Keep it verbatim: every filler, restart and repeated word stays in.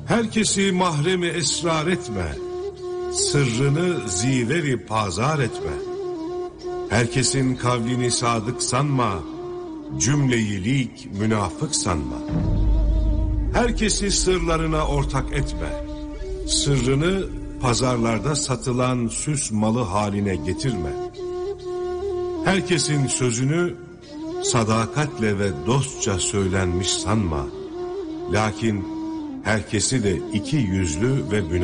Herkesi mahremi esrar etme, sırrını ziveri pazar etme. Herkesin kavlini sadık sanma, cümleyilik münafık sanma. Herkesi sırlarına ortak etme, sırrını pazarlarda satılan süs malı haline getirme. Herkesin sözünü sadakatle ve dostça söylenmiş sanma. Lakin herkesi de iki yüzlü ve münafık